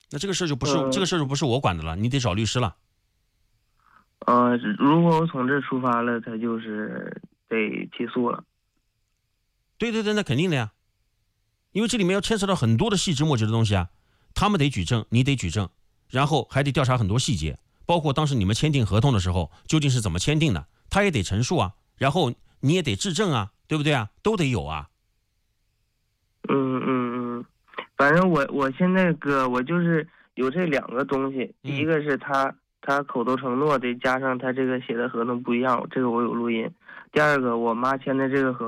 那这个事儿就不是我管的了，你得找律师了。 如果我从这出发了，他就是得起诉了。 对对对，那肯定的呀，因为这里面要牵扯到很多的细枝末节的东西啊，他们得举证，你得举证，然后还得调查很多细节，包括当时你们签订合同的时候究竟是怎么签订的，他也得陈述啊，然后你也得质证啊，对不对啊？都得有啊。 反正我现在哥，我就是有这两个东西，第一个是他口头承诺的，加上他这个写的合同不一样，这个我有录音。第二个，我妈签的这个合